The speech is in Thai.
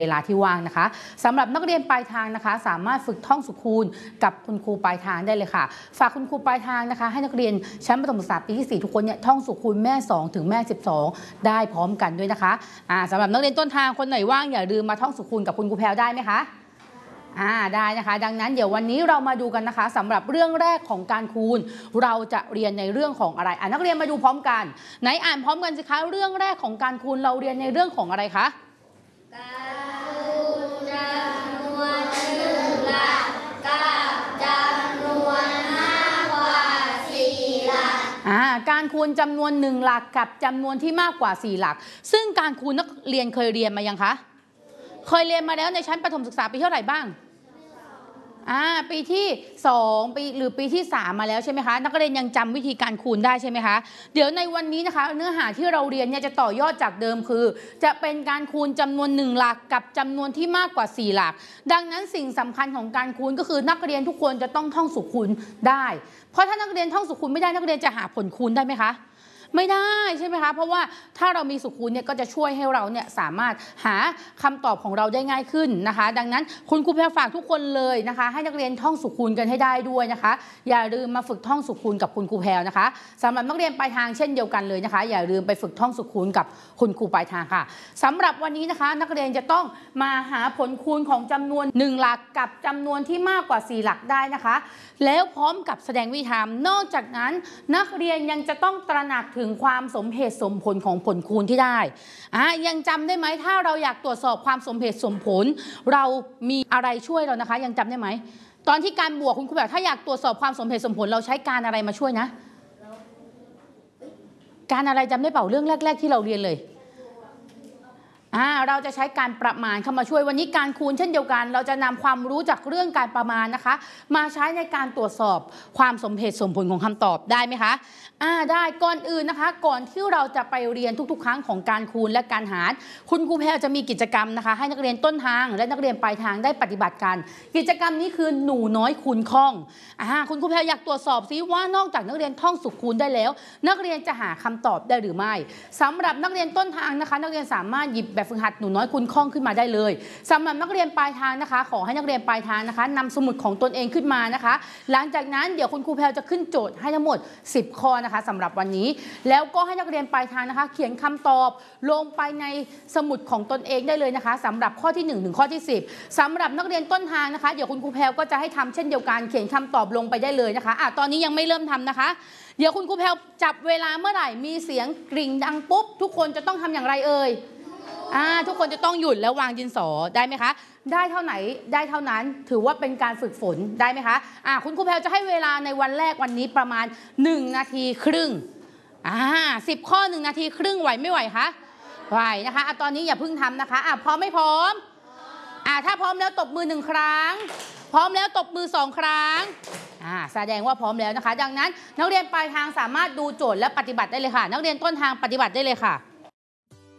เวลาที่ว่างนะคะสำหรับนักเรียนปลายทางนะคะสามารถฝึกท่องสุขูณกับคุณครูปลายทางได้เลยค่ะฝากคุณครูปลายทางนะคะให้นักเรียนชั้นประถมศึกษาปีที่4ทุกคนเนี่ยท่องสุขูณแม่2ถึงแม่12ได้พร้อมกันด้วยนะคะสำหรับนักเรียนต้นทางคนไหนว่างอย่าลืมมาท่องสุขูณกับคุณครูแพรวได้ไหมคะได้นะคะดังนั้นเดี๋ยววันนี้เรามาดูกันนะคะสำหรับเรื่องแรกของการคูณเราจะเรียนในเรื่องของอะไรนักเรียนมาดูพร้อมกันไหนอ่านพร้อมกันสิคะเรื่องแรกของการคูณเราเรียนในเรื่องของอะไรคะการคูณจำนวน1หลักกับจำนวนที่มากกว่า4หลักซึ่งการคูณนักเรียนเคยเรียนมายังคะเคยเรียนมาแล้วในชั้นประถมศึกษาปีเท่าไหร่บ้างปีที่2หรือปีที่3มาแล้วใช่ไหมคะนักเรียนยังจำวิธีการคูณได้ใช่ไหมคะเดี๋ยวในวันนี้นะคะเนื้อหาที่เราเรียนเนี่ยจะต่อยอดจากเดิมคือจะเป็นการคูณจำนวน1หลักกับจำนวนที่มากกว่า4หลักดังนั้นสิ่งสำคัญของการคูณก็คือนักเรียนทุกคนจะต้องท่องสุขคูณได้เพราะถ้านักเรียนท่องสุขคูณไม่ได้นักเรียนจะหาผลคูณได้ไหมคะไม่ได้ใช่ไหมคะเพราะว่าถ้าเรามีสุขคูณเนี่ยก็จะช่วยให้เราเนี่ยสามารถหาคำตอบของเราได้ง่ายขึ้นนะคะดังนั้นคุณครูแพรฝากทุกคนเลยนะคะให้นักเรียนท่องสุขคูณกันให้ได้ด้วยนะคะอย่าลืมมาฝึกท่องสุขคูณกับคุณครูแพรนะคะสำหรับนักเรียนปลายทางเช่นเดียวกันเลยนะคะอย่าลืมไปฝึกท่องสุขคูณกับคุณครูปลายทางค่ะสำหรับวันนี้นะคะนักเรียนจะต้องมาหาผลคูณของจำนวน1หลักกับจำนวนที่มากกว่า4หลักได้นะคะแล้วพร้อมกับแสดงวิธีทำนอกจากนั้นนักเรียนยังจะต้องตระหนักถึงความสมเหตุสมผลของผลคูณที่ได้ยังจำได้ไหมถ้าเราอยากตรวจสอบความสมเหตุสมผลเรามีอะไรช่วยเรานะคะยังจำได้ไหมตอนที่การบวกคุณครูแบบถ้าอยากตรวจสอบความสมเหตุสมผลเราใช้การอะไรมาช่วยนะการอะไรจำได้เปล่าเรื่องแรกๆที่เราเรียนเลยเราจะใช้การประมาณเข้ามาช่วยวันนี้การคูณเช่นเดียวกันเราจะนำความรู้จากเรื่องการประมาณนะคะมาใช้ในการตรวจสอบความสมเหตุสมผลของคำตอบได้ไหมคะได้ก่อนอื่นนะคะก่อนที่เราจะไปเรียนทุกๆครั้งของการคูณและการหารคุณครูแพรจะมีกิจกรรมนะคะให้นักเรียนต้นทางและนักเรียนปลายทางได้ปฏิบัติกันกิจกรรมนี้คือหนูน้อยคูณคล่องคุณครูแพรอยากตรวจสอบซิว่านอกจากนักเรียนท่องสุขคูณได้แล้วนักเรียนจะหาคำตอบได้หรือไม่สำหรับนักเรียนต้นทางนะคะนักเรียนสามารถหยิบแบบฝึกหัดหนูน้อยคูณคล่องขึ้นมาได้เลยสำหรับนักเรียนปลายทางนะคะขอให้นักเรียนปลายทางนะคะนำสมุดของตนเองขึ้นมานะคะหลังจากนั้นเดี๋ยวคุณครูแพรจะขึ้นโจทย์ให้ทั้งหมด10ข้อนะคะสำหรับวันนี้แล้วก็ให้นักเรียนปลายทางนะคะเขียนคำตอบลงไปในสมุดของตนเองได้เลยนะคะสำหรับข้อที่1ถึงข้อที่10สำหรับนักเรียนต้นทางนะคะเดี๋ยวคุณครูแพรก็จะให้ทำเช่นเดียวกันเขียนคำตอบลงไปได้เลยนะคะตอนนี้ยังไม่เริ่มทำนะคะเดี๋ยวคุณครูแพรจับเวลาเมื่อไหร่มีเสียงกริ่งดังปุ๊บทุกคนจะต้องทำอย่างไรเอ่ยทุกคนจะต้องหยุดแล้ววางดินสอได้ไหมคะได้เท่าไหนได้เท่านั้นถือว่าเป็นการฝึกฝนได้ไหมคะคุณครูแพรจะให้เวลาในวันแรกวันนี้ประมาณ1นาทีครึ่ง10ข้อ1นาทีครึ่งไหวไม่ไหวคะไหวนะคะตอนนี้อย่าเพิ่งทำนะคะพร้อมไม่พร้อมถ้าพร้อมแล้วตบมือ1ครั้งพร้อมแล้วตบมือ2ครั้งแสดงว่าพร้อมแล้วนะคะดังนั้นนักเรียนปลายทางสามารถดูโจทย์และปฏิบัติได้เลยค่ะนักเรียนต้นทางปฏิบัติได้เลยค่ะ